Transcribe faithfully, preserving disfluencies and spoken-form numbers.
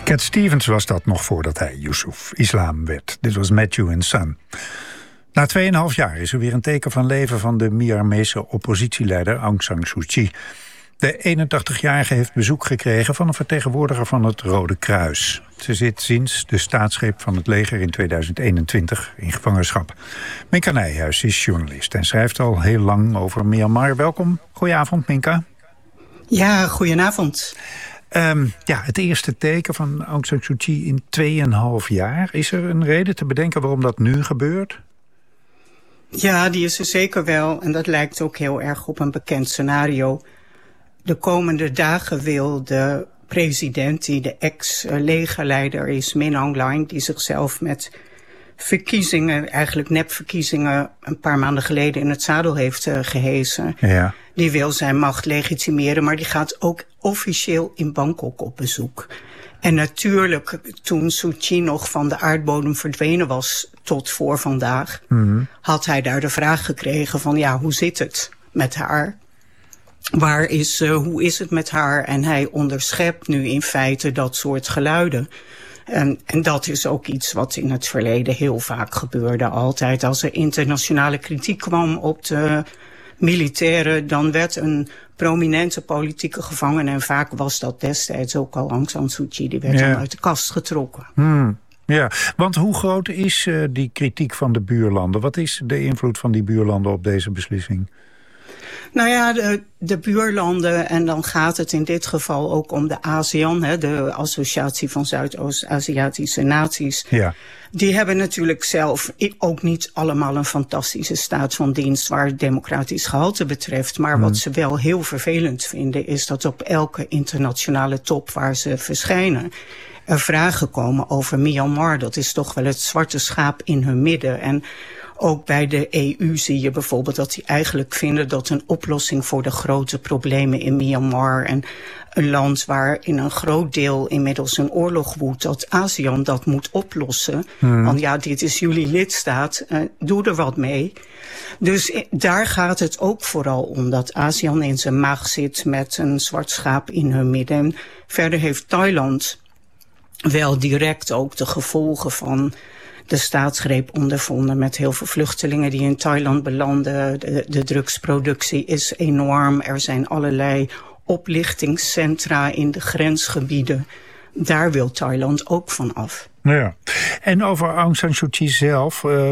Cat Stevens was dat nog voordat hij Yusuf Islam werd. Dit was Matthew and Son. Na tweeënhalf jaar is er weer een teken van leven van de Myanmarese oppositieleider Aung San Suu Kyi. De eenentachtigjarige heeft bezoek gekregen van een vertegenwoordiger van het Rode Kruis. Ze zit sinds de staatsgreep van het leger in tweeduizend eenentwintig in gevangenschap. Minka Nijhuis is journalist en schrijft al heel lang over Myanmar. Welkom. Goedenavond, Minka. Ja, goedenavond. Um, ja, het eerste teken van Aung San Suu Kyi in tweeënhalf jaar. Is er een reden te bedenken waarom dat nu gebeurt? Ja, die is er zeker wel. En dat lijkt ook heel erg op een bekend scenario. De komende dagen wil de president, die de ex-legerleider is, Min Aung Hlaing, die zichzelf met verkiezingen, eigenlijk nepverkiezingen, een paar maanden geleden in het zadel heeft uh, gehesen. Ja. Die wil zijn macht legitimeren, maar die gaat ook officieel in Bangkok op bezoek. En natuurlijk, toen Suu Kyi nog van de aardbodem verdwenen was tot voor vandaag, mm-hmm. had hij daar de vraag gekregen van, ja, hoe zit het met haar? Waar is, uh, hoe is het met haar? En hij onderschept nu in feite dat soort geluiden. En, en dat is ook iets wat in het verleden heel vaak gebeurde. Altijd als er internationale kritiek kwam op de militairen, dan werd een prominente politieke gevangene, en vaak was dat destijds ook al Aung San Suu Kyi, die werd ja. dan uit de kast getrokken. Hmm. Ja, want hoe groot is uh, die kritiek van de buurlanden? Wat is de invloed van die buurlanden op deze beslissing? Nou ja, de, de buurlanden, en dan gaat het in dit geval ook om de ASEAN, hè, de Associatie van Zuidoost-Aziatische Naties. Ja. Die hebben natuurlijk zelf ook niet allemaal een fantastische staat van dienst waar het democratisch gehalte betreft. Maar hmm. wat ze wel heel vervelend vinden is dat op elke internationale top waar ze verschijnen er vragen komen over Myanmar. Dat is toch wel het zwarte schaap in hun midden. En ook bij de E U zie je bijvoorbeeld dat die eigenlijk vinden dat een oplossing voor de grote problemen in Myanmar, en een land waar in een groot deel inmiddels een oorlog woedt, dat ASEAN dat moet oplossen. Hmm. Want ja, dit is jullie lidstaat, uh, doe er wat mee. Dus uh, daar gaat het ook vooral om, dat ASEAN in zijn maag zit met een zwart schaap in hun midden. En verder heeft Thailand wel direct ook de gevolgen van de staatsgreep ondervonden, met heel veel vluchtelingen die in Thailand belanden. De, de drugsproductie is enorm. Er zijn allerlei oplichtingscentra in de grensgebieden. Daar wil Thailand ook van af. Ja. En over Aung San Suu Kyi zelf, uh,